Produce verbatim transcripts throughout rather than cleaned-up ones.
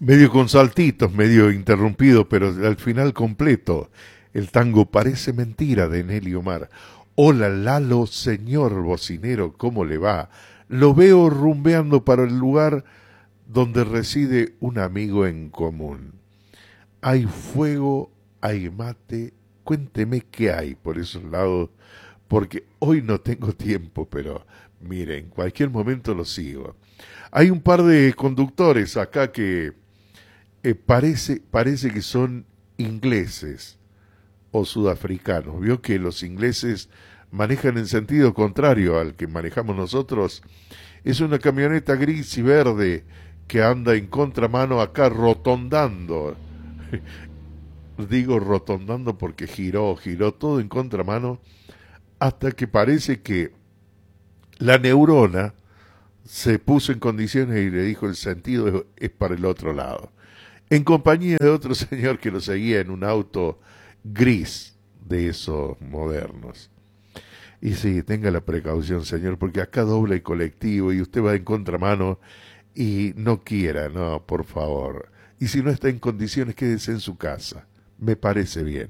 Medio con saltitos, medio interrumpido, pero al final completo. El tango Parece mentira de Nelly Omar. Hola Lalo, señor bocinero, ¿cómo le va? Lo veo rumbeando para el lugar donde reside un amigo en común. Hay fuego, hay mate, cuénteme qué hay por esos lados, porque hoy no tengo tiempo, pero mire, en cualquier momento lo sigo. Hay un par de conductores acá que eh, parece, parece que son ingleses o sudafricanos. Vio que los ingleses manejan en sentido contrario al que manejamos nosotros. Es una camioneta gris y verde que anda en contramano acá rotondando. Digo rotondando porque giró, giró todo en contramano hasta que parece que la neurona se puso en condiciones y le dijo el sentido es, es para el otro lado. En compañía de otro señor que lo seguía en un auto gris de esos modernos. Y sí, tenga la precaución, señor, porque acá dobla el colectivo y usted va en contramano y no quiera, no, por favor. Y si no está en condiciones, quédese en su casa. Me parece bien.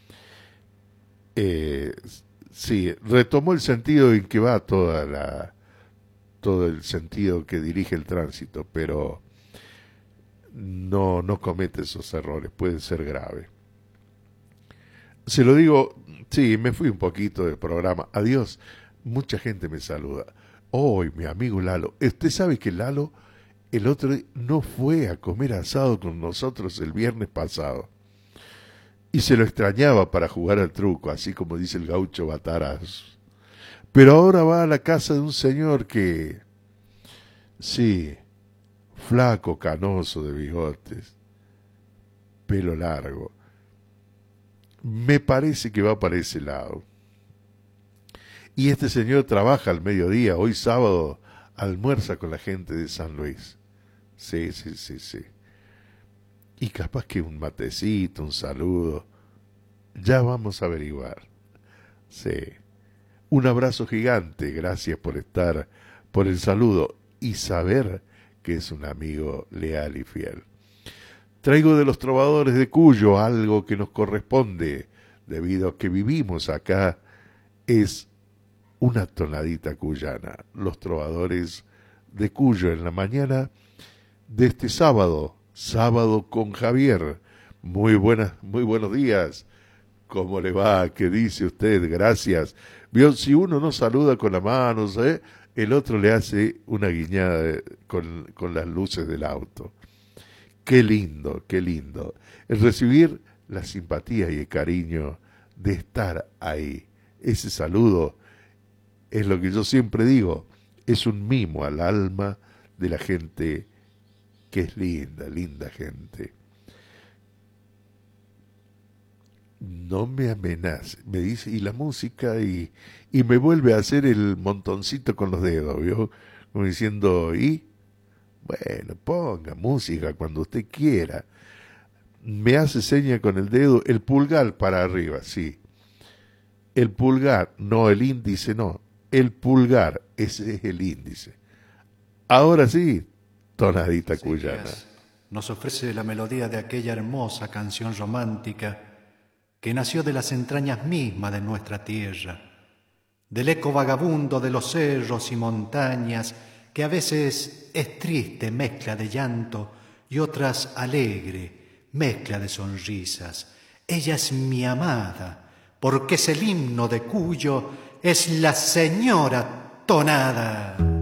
Eh, sí, retomó el sentido en que va toda la, todo el sentido que dirige el tránsito, pero no, no comete esos errores, puede ser grave. Se lo digo, sí, me fui un poquito del programa. Adiós. Mucha gente me saluda. Hoy, oh, mi amigo Lalo. Usted sabe que Lalo el otro día no fue a comer asado con nosotros el viernes pasado. Y se lo extrañaba para jugar al truco, así como dice el gaucho Bataraz. Pero ahora va a la casa de un señor que, sí, flaco, canoso, de bigotes, pelo largo. Me parece que va para ese lado. Y este señor trabaja al mediodía, hoy sábado almuerza con la gente de San Luis. Sí, sí, sí, sí. Y capaz que un matecito, un saludo. Ya vamos a averiguar. Sí. Un abrazo gigante, gracias por estar, por el saludo y saber que es un amigo leal y fiel. Traigo de los trovadores de Cuyo algo que nos corresponde, debido a que vivimos acá, es una tonadita cuyana. Los trovadores de Cuyo en la mañana de este sábado, sábado con Javier. Muy buenas, muy buenos días. ¿Cómo le va? ¿Qué dice usted? Gracias. Vio, si uno no saluda con la mano, ¿eh? El otro le hace una guiñada de, con, con las luces del auto. Qué lindo, qué lindo. El recibir la simpatía y el cariño de estar ahí. Ese saludo es lo que yo siempre digo, es un mimo al alma de la gente que es linda, linda gente. No me amenace, me dice, y la música, y, y me vuelve a hacer el montoncito con los dedos, ¿vio? Como diciendo, ¿y? Bueno, ponga música cuando usted quiera. Me hace seña con el dedo, el pulgar para arriba, sí. El pulgar, no el índice, no. El pulgar, ese es el índice. Ahora sí, tonadita sí, cuyana. Nos ofrece la melodía de aquella hermosa canción romántica que nació de las entrañas mismas de nuestra tierra, del eco vagabundo de los cerros y montañas, que a veces es triste mezcla de llanto y otras alegre mezcla de sonrisas. Ella es mi amada, porque es el himno de Cuyo, es la señora tonada.